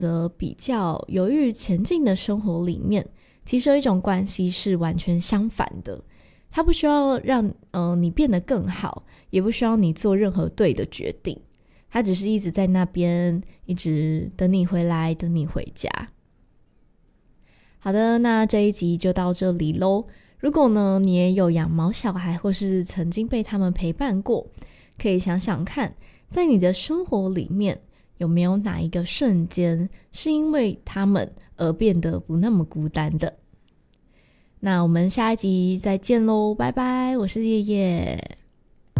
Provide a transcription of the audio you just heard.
比较犹豫前进的生活里面，其实有一种关系是完全相反的。它不需要让你变得更好，也不需要你做任何对的决定，它只是一直在那边，一直等你回来，等你回家。好的，那这一集就到这里咯。如果呢你也有养毛小孩，或是曾经被他们陪伴过，可以想想看，在你的生活里面有没有哪一个瞬间是因为他们而变得不那么孤单的。那我们下一集再见咯，拜拜，我是叶叶。